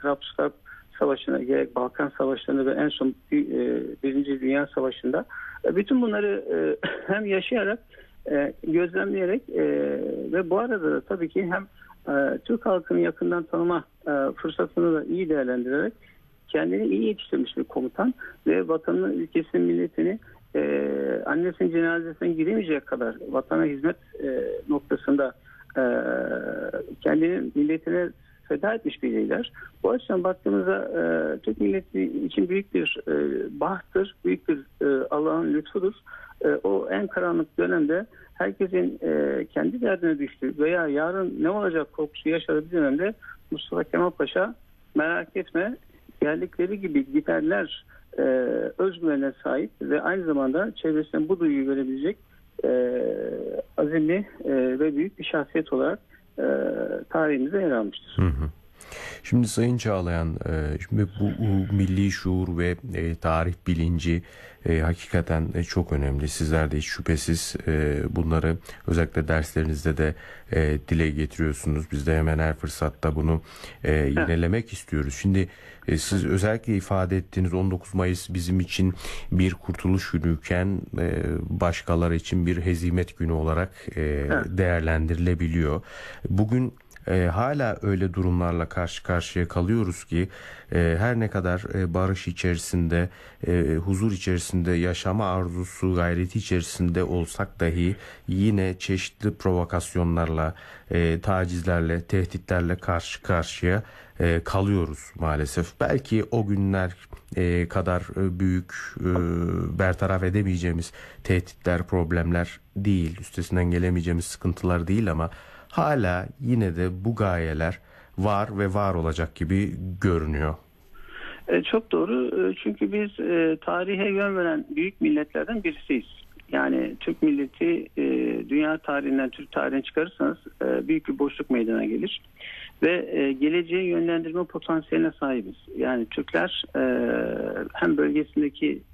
Trablusgarp Savaşı'na, gerek Balkan Savaşları'nda ve en son Birinci Dünya Savaşı'nda bütün bunları hem yaşayarak, gözlemleyerek ve bu arada da tabii ki hem Türk halkını yakından tanıma fırsatını da iyi değerlendirerek kendini iyi yetiştirmiş bir komutan ve vatanını, ülkesinin, milletini annesinin cenazesine gidemeyecek kadar vatana hizmet noktasında kendini milletine feda etmiş bir lider. Bu açıdan baktığımızda Türk milleti için büyük bir bahttır, büyük bir Allah'ın lütfudur. O en karanlık dönemde herkesin kendi derdine düştüğü veya yarın ne olacak korkusu yaşadığı bir dönemde Mustafa Kemal Paşa merak etme, geldikleri gibi giderler özgüvene sahip ve aynı zamanda çevresinde bu duyguyu görebilecek azimli ve büyük bir şahsiyet olarak tarihimize yer almıştır. Hı hı. Şimdi Sayın Çağlayan, şimdi bu milli şuur ve tarih bilinci hakikaten çok önemli. Sizler de hiç şüphesiz bunları özellikle derslerinizde de dile getiriyorsunuz. Biz de hemen her fırsatta bunu yinelemek istiyoruz. Şimdi siz özellikle ifade ettiğiniz 19 Mayıs bizim için bir kurtuluş günüyken başkaları için bir hezimet günü olarak değerlendirilebiliyor. Bugün hala öyle durumlarla karşı karşıya kalıyoruz ki her ne kadar barış içerisinde, huzur içerisinde yaşama arzusu, gayreti içerisinde olsak dahi yine çeşitli provokasyonlarla, tacizlerle, tehditlerle karşı karşıya kalıyoruz maalesef. Belki o günler kadar büyük, bertaraf edemeyeceğimiz tehditler, problemler değil, üstesinden gelemeyeceğimiz sıkıntılar değil ama hala yine de bu gayeler var ve var olacak gibi görünüyor. Çok doğru. Çünkü biz tarihe yön veren büyük milletlerden birisiyiz. Yani Türk milleti dünya tarihinden, Türk tarihini çıkarırsanız büyük bir boşluk meydana gelir. Ve geleceğe yönlendirme potansiyeline sahibiz. Yani Türkler hem bölgesindeki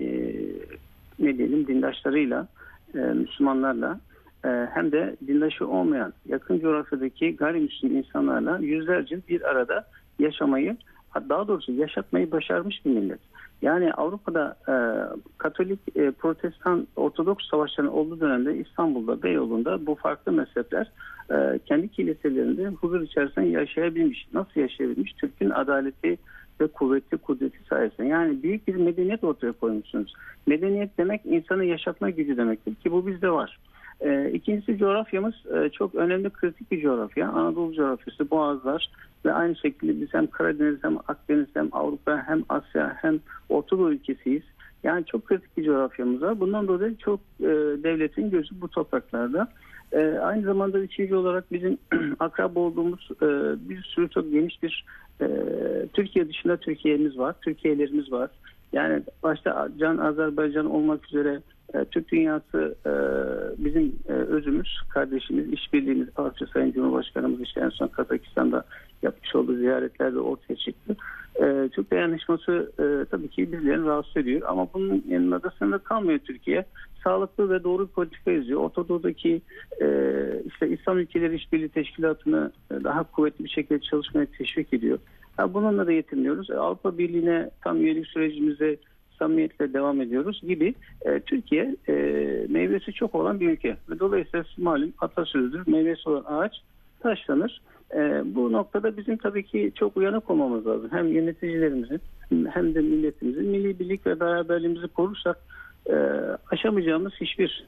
dindaşlarıyla, Müslümanlarla hem de dindaşı olmayan yakın coğrafyadaki gayrimüslim insanlarla yüzlerce bir arada yaşamayı, daha doğrusu yaşatmayı başarmış bir millet. Yani Avrupa'da Katolik, Protestan, Ortodoks savaşlarının olduğu dönemde İstanbul'da, Beyoğlu'nda bu farklı mezhepler kendi kiliselerinde huzur içerisinde yaşayabilmiş. Nasıl yaşayabilmiş? Türk'ün adaleti ve kudreti sayesinde. Yani büyük bir medeniyet ortaya koymuşsunuz. Medeniyet demek insanı yaşatma gücü demektir ki bu bizde var. İkincisi coğrafyamız çok önemli, kritik bir coğrafya. Anadolu coğrafyası, Boğazlar ve aynı şekilde biz hem Karadeniz hem Akdeniz hem Avrupa hem Asya hem Orta Doğu ülkesiyiz. Yani çok kritik bir coğrafyamız var. Bundan dolayı çok devletin gözü bu topraklarda. Aynı zamanda üçüncü olarak bizim akraba olduğumuz bir sürü çok geniş bir Türkiye dışında Türkiye'miz var. Türkiye'lerimiz var. Yani başta Azerbaycan olmak üzere Türk dünyası bizim özümüz, kardeşimiz, işbirliğimiz, Sayın Cumhurbaşkanımız işte en son Kazakistan'da yapmış olduğu ziyaretlerde ortaya çıktı. Türk dayanışması tabii ki bizlerini rahatsız ediyor ama bunun yanında da sınırlı kalmıyor Türkiye. Sağlıklı ve doğru bir politika izliyor. Orta Doğu'daki işte İslam Ülkeleri İşbirliği Teşkilatı'nı daha kuvvetli bir şekilde çalışmaya teşvik ediyor. Bununla da yetinmiyoruz. Avrupa Birliği'ne tam üyelik sürecimize samimiyetle devam ediyoruz gibi Türkiye meyvesi çok olan bir ülke. Ve dolayısıyla malum atasözüdür. Meyvesi olan ağaç taşlanır. Bu noktada bizim tabii ki çok uyanık olmamız lazım. Hem yöneticilerimizin hem de milletimizin milli birlik ve beraberliğimizi korursak aşamayacağımız hiçbir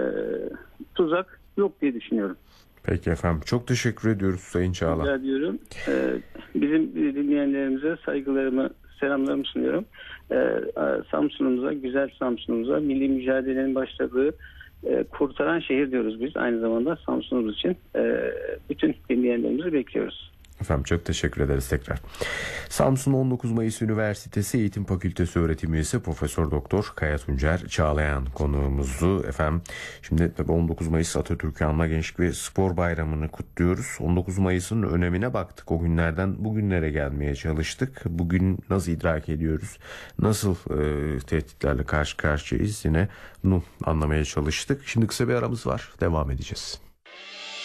tuzak yok diye düşünüyorum. Peki efendim. Çok teşekkür ediyoruz Sayın Çağla. Rica ediyorum. Bizim dinleyenlerimize saygılarımı, selamlarımı sunuyorum. Samsun'umuza, güzel Samsun'umuza, milli mücadelenin başladığı kurtaran şehir diyoruz biz. Aynı zamanda Samsun'umuz için bütün dinleyenlerimizi bekliyoruz. Efendim çok teşekkür ederiz tekrar. Samsun 19 Mayıs Üniversitesi Eğitim Fakültesi öğretim üyesi Profesör Doktor Kaya Tuncer Çağlayan konuğumuzdu. Efendim şimdi tabii 19 Mayıs Atatürk'ü Anma Gençlik ve Spor Bayramı'nı kutluyoruz. 19 Mayıs'ın önemine baktık. O günlerden bugünlere gelmeye çalıştık. Bugün nasıl idrak ediyoruz? Nasıl tehditlerle karşı karşıyayız? Yine bunu anlamaya çalıştık. Şimdi kısa bir aramız var. Devam edeceğiz.